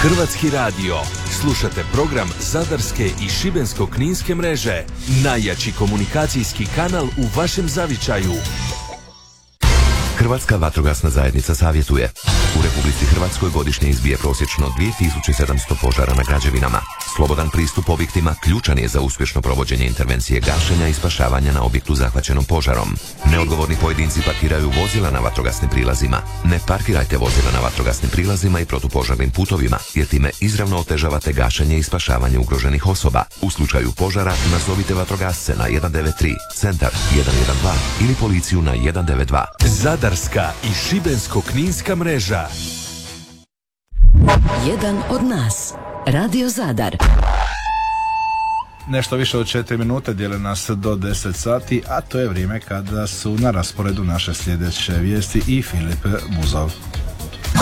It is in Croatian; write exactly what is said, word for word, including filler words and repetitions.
Hrvatski radio. Slušate program Zadarske i Šibensko-kninske mreže. Najjači komunikacijski kanal u vašem zavičaju. Hrvatska vatrogasna zajednica savjetuje. U Republici Hrvatskoj godišnje izbije prosječno dvije tisuće sedamsto požara na građevinama. Slobodan pristup objektima ključan je za uspješno provođenje intervencije gašenja i spašavanja na objektu zahvaćenom požarom. Neodgovorni pojedinci parkiraju vozila na vatrogasnim prilazima. Ne parkirajte vozila na vatrogasnim prilazima i protupožarnim putovima, jer time izravno otežavate gašenje i spašavanje ugroženih osoba. U slučaju požara nazovite vatrogasce na jedan devet tri, centar jedan jedan dva ili policiju na jedan devet dva. Zadarska i Šibensko-kninska mreža. Jedan od nas. Radio Zadar. Nešto više od četiri minute dijele nas do deset sati, a to je vrijeme kada su na rasporedu naše sljedeće vijesti i Filip Buzov.